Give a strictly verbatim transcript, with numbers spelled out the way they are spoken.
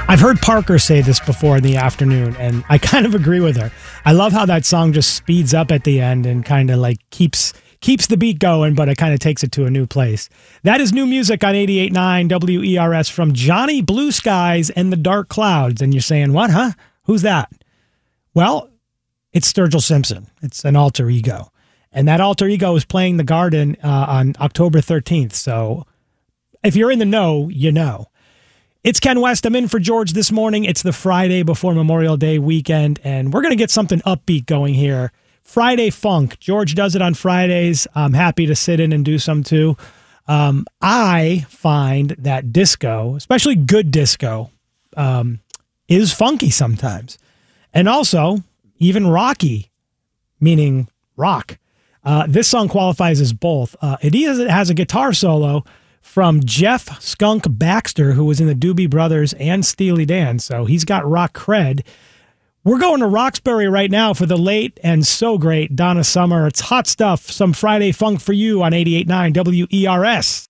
I've heard Parker say this before in the afternoon, and I kind of agree with her. I love how that song just speeds up at the end and kind of like keeps keeps the beat going, but it kind of takes it to a new place. That is new music on eighty-eight point nine W E R S from Johnny Blue Skies and the Dark Clouds. And you're saying, what, huh? Who's that? Well, it's Sturgill Simpson. It's an alter ego. And that alter ego is playing the Garden uh, on October thirteenth. So if you're in the know, you know. It's Ken West. I'm in for George this morning. It's the Friday before Memorial Day weekend, and we're going to get something upbeat going here. Friday Funk. George does it on Fridays. I'm happy to sit in and do some too. Um, I find that disco, especially good disco, um, is funky sometimes. And also, even rocky, meaning rock. Uh, this song qualifies as both. Uh, it is, it has a guitar solo from Jeff Skunk Baxter, who was in the Doobie Brothers and Steely Dan, so he's got rock cred. We're going to Roxbury right now for the late and so great Donna Summer. It's hot stuff, some Friday funk for you on eighty-eight point nine W E R S.